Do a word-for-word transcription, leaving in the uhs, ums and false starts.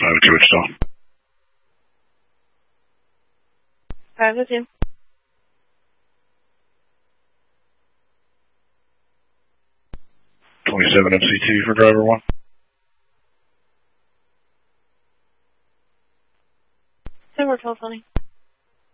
five two Wichita. five oh two. twenty-seven M C T for driver one. Silver twelve twenty.